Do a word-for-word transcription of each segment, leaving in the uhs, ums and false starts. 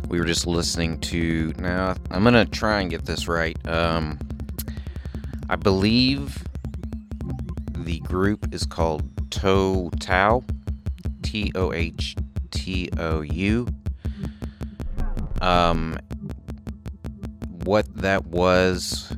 We were just listening to... Now, I'm going to try and get this right. Um, I believe the group is called Toh Tao. T O H T O U. Um, what that was...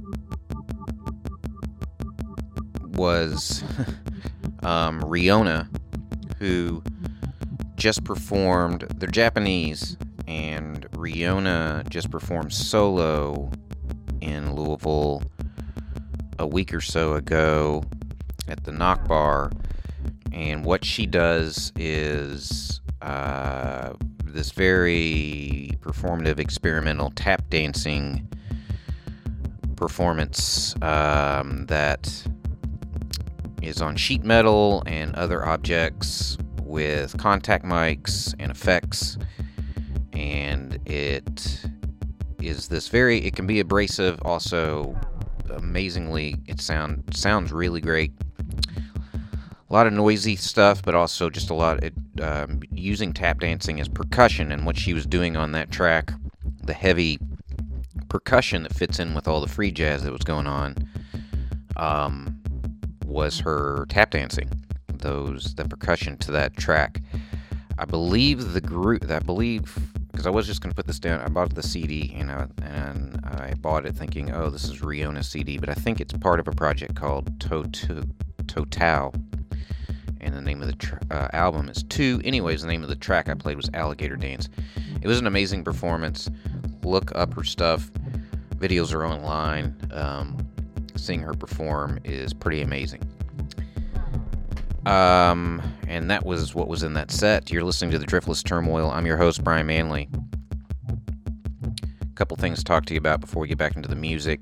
was um, Riona, who just performed... They're Japanese, and Riona just performed solo in Louisville a week or so ago at the Knock Bar. And what she does is uh, this very performative, experimental tap dancing performance um, that is on sheet metal and other objects with contact mics and effects. And it is this very, it can be abrasive, also amazingly, it sound sounds really great. A lot of noisy stuff, but also just a lot of um, using tap dancing as percussion. And what she was doing on that track, the heavy percussion that fits in with all the free jazz that was going on, um, was her tap dancing. Those the percussion to that track. I believe the group. I believe because I was just going to put this down. I bought the C D, you know, and I bought it thinking, oh, this is Riona's C D, but I think it's part of a project called Toh Tao. And the name of the tr- uh, album is Two. Anyways, the name of the track I played was Alligator Dance. It was an amazing performance. Look up her stuff. Videos are online. Um, seeing her perform is pretty amazing. Um, and that was what was in that set. You're listening to the Driftless Turmoil. I'm your host, Brian Manley. A couple things to talk to you about before we get back into the music.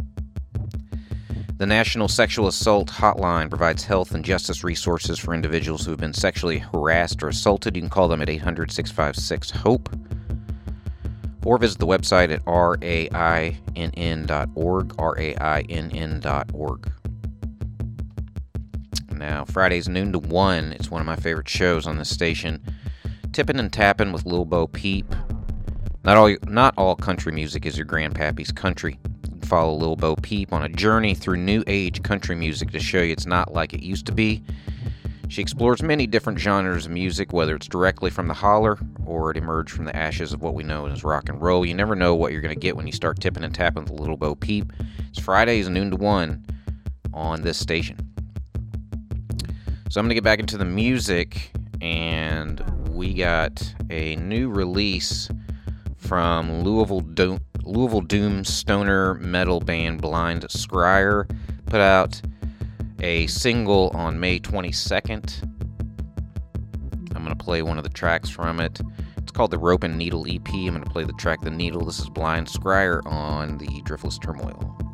The National Sexual Assault Hotline provides health and justice resources for individuals who have been sexually harassed or assaulted. You can call them at eight hundred, six five six, HOPE or visit the website at R A I N N dot org, R A I N N dot org. Now, Fridays noon to one, it's one of my favorite shows on this station. Tippin' and Tappin' with Lil Bo Peep. Not all, not all country music is your grandpappy's country. Follow Lil Bo Peep on a journey through new age country music to show you it's not like it used to be. She explores many different genres of music, whether it's directly from the holler or it emerged from the ashes of what we know as rock and roll. You never know what you're going to get when you start tipping and tapping with Lil Bo Peep. It's Fridays noon to one on this station. So I'm going to get back into the music, and we got a new release from Louisville Doom. Louisville Doom stoner metal band Blind Scryer put out a single on May twenty-second. I'm going to play one of the tracks from it. It's called the Rope and Needle E P. I'm going to play the track The Needle. This is Blind Scryer on the Driftless Turmoil.